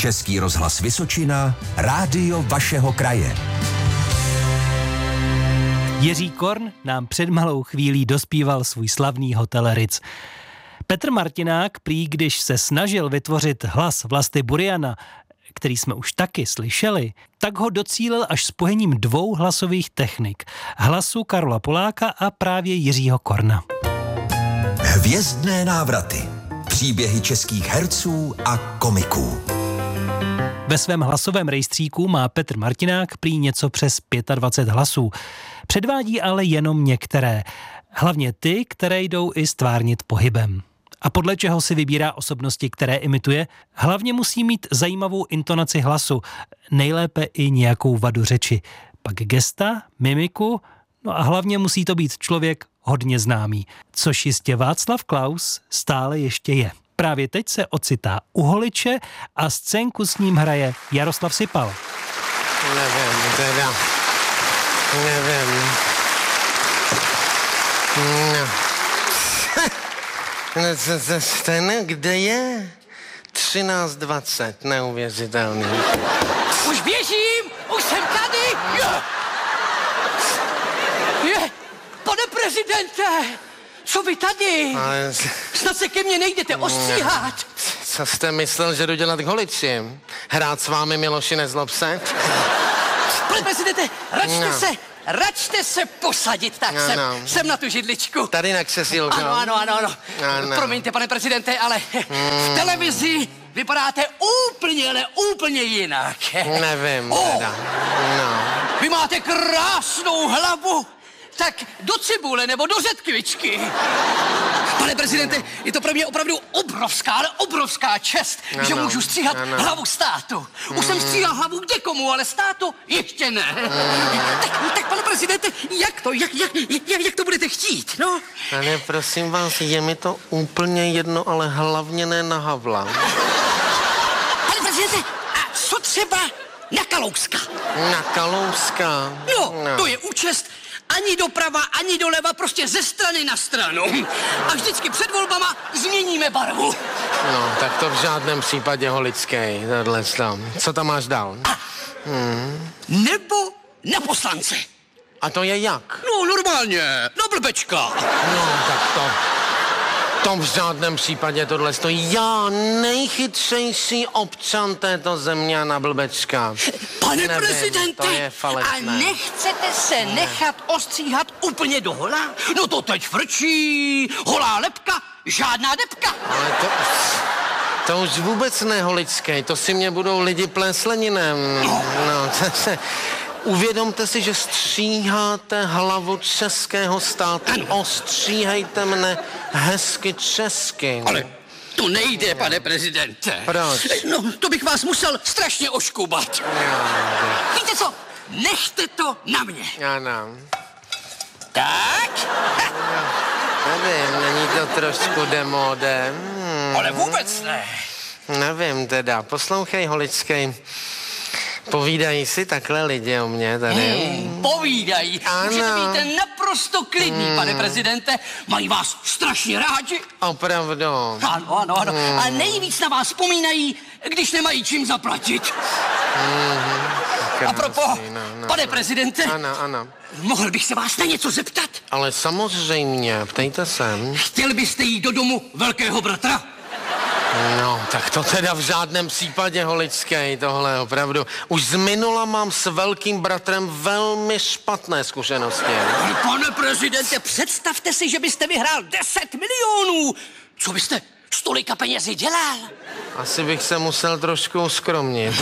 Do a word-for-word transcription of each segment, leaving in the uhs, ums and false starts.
Český rozhlas Vysočina, rádio vašeho kraje. Jiří Korn nám před malou chvílí dospíval svůj slavný Hotel Ritz. Petr Martinák prý, když se snažil vytvořit hlas Vlasty Buriana, který jsme už taky slyšeli, tak ho docílil až spojením dvou hlasových technik. Hlasu Karola Poláka a právě Jiřího Korna. Hvězdné návraty. Příběhy českých herců a komiků. Ve svém hlasovém rejstříku má Petr Martinák prý něco přes dvacet pět hlasů. Předvádí ale jenom některé. Hlavně ty, které jdou i stvárnit pohybem. A podle čeho si vybírá osobnosti, které imituje? Hlavně musí mít zajímavou intonaci hlasu, nejlépe i nějakou vadu řeči. Pak gesta, mimiku, no a hlavně musí to být člověk hodně známý, což jistě Václav Klaus stále ještě je. Právě teď se ocitá u Holiče a scénku s ním hraje Jaroslav Sipal. Nevím, teda. Nevím. No. Ten, kde je? třináct dvacet, neuvěřitelný. Už běžím, už jsem tady. Je, je. Pane prezidente, co vy tady? Ale... Snad se ke mně nejdete ostříhat. Co jste myslel, že jdu dělat k Holiči? Hrát s vámi, Miloši, nezlob se? Pane prezidente, račte no. se, račte se posadit, tak no, jsem, no. jsem na tu židličku. Tady na křesílko. Ano, ano, ano, ano. ano. Promiňte, pane prezidente, ale mm. v televizi vypadáte úplně, ale úplně jinak. Nevím, oh. teda. No. Vy máte krásnou hlavu. Tak do cibule nebo do řetkvičky. Pane prezidente, je to pro mě opravdu obrovská, ale obrovská čest, ano, že můžu stříhat ano. hlavu státu. Už mm. jsem stříhal hlavu kdekomu, ale státu ještě ne. Mm. Tak, tak, pane prezidente, jak to, jak, jak, jak, jak to budete chtít, no? Pane, prosím vás, je mi to úplně jedno, ale hlavně ne na Havla. Pane prezidente, a co třeba na Kalouska? Na Kalouska? No, no. To je účest ani doprava, ani doleva, prostě ze strany na stranu. A vždycky před volbama změníme barvu. No, tak to v žádném případě, Holickej, tohle tam. Co tam máš dál? A, hmm. Nebo na poslance. A to je jak? No, normálně, na blbečka. No, tak to... To v žádném případě tohle stojí. Já nejchytřejší občan této země na blbečka. Pane Nevím, prezidente, to je falešné. a nechcete se nechat ostříhat úplně do hola? No to teď frčí, holá lepka, žádná depka. Ale to... To už vůbec ne, Holickej, to si mě budou lidi plésleninem. No, to se... Uvědomte si, že stříháte hlavu českého státu. Ano. Ostříhejte mne hezky česky. Ale to nejde, pane prezidente. Proč? No, to bych vás musel strašně oškubat. Víte co? Nechte to na mě. Ano. Tak? Nevím, není to trošku demodem? Hmm. Ale vůbec ne. Nevím teda. Poslouchej, Holickej. Povídají si takhle lidi o mě tady? Hmm, povídají. Ano. Můžete být naprosto klidný, hmm. pane prezidente. Mají vás strašně rádi. Opravdu. Ano, ano, ano. Hmm. A nejvíc na vás vzpomínají, když nemají čím zaplatit. Hmm. A propos, no, no, pane no. prezidente, ano, ano. mohl bych se vás na něco zeptat? Ale samozřejmě, ptejte se. Chtěl byste jít do domu velkého bratra? No, tak to teda v žádném případě, Holickej, tohle opravdu. Už z minula mám s velkým bratrem velmi špatné zkušenosti. Pane prezidente, představte si, že byste vyhrál deset milionů. Co byste s tolika penězi dělal? Asi bych se musel trošku uskromnit.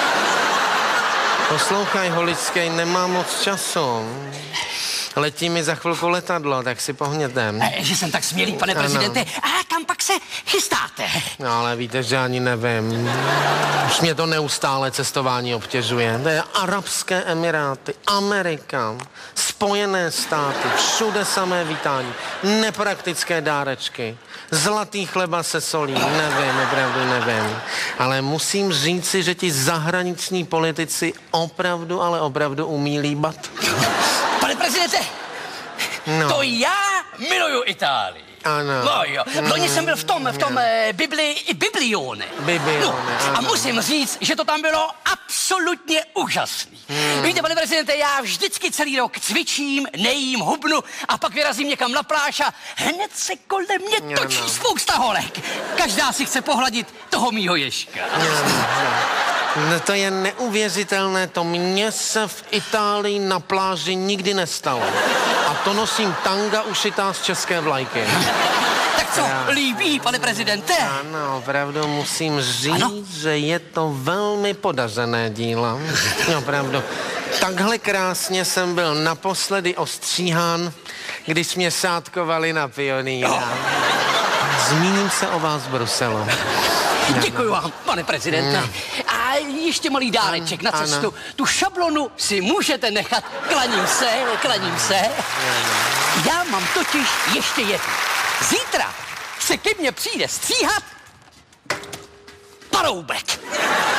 Poslouchaj, Holickej, nemám moc času. Letí mi za chvilku letadlo, tak si pohnětem. E, že jsem tak smělý, pane ano. prezidente. A kam pak se chystáte? No, ale víte, že ani nevím. Už mě to neustále cestování obtěžuje. To je Arabské Emiráty, Amerika, Spojené státy, všude samé vítání, nepraktické dárečky, zlatý chleba se solí, nevím, opravdu nevím. Ale musím říci, že ti zahraniční politici opravdu, ale opravdu umí líbat. Pane prezidente, no. to já miluju Itálii. Ano. No jo, loni jsem byl v tom, v tom eh, Bibli, Biblione. Biblione, no, a ano. musím říct, že to tam bylo absolutně úžasný. Hmm. Víte, pane prezidente, já vždycky celý rok cvičím, nejím, hubnu a pak vyrazím někam na pláž a hned se kolem mě točí Ano. spousta holek. Každá si chce pohladit toho mýho ježka. Ano, ano. No to je neuvěřitelné, to mně se v Itálii na pláži nikdy nestalo. A to nosím tanga ušitá z české vlajky. Tak co, líbí, pane prezidente? Ano, opravdu musím říct, Ano? že je to velmi podařené dílo. Opravdu. Takhle krásně jsem byl naposledy ostříhán, když mě sátkovali na Pionýra. Zmíním se o vás v Bruselu. Děkuji vám, pane prezidente. No. A ještě malý dáreček na Ano. cestu. Tu šablonu si můžete nechat. Klaním se, klaním se. Já mám totiž ještě jednu. Zítra se ke mně přijde stříhat Paroubek.